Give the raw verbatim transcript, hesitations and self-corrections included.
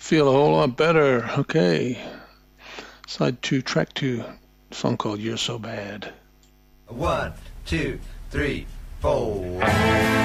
Feel a whole lot better. Okay. Side two, track two. Song called You're So Bad. One, two, three, four.